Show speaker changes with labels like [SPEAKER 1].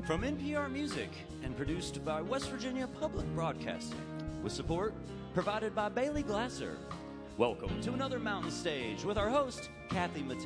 [SPEAKER 1] From NPR Music and produced by West Virginia Public Broadcasting, with support provided by Bailey Glasser. Welcome to another Mountain Stage with our host, Kathy Mattea.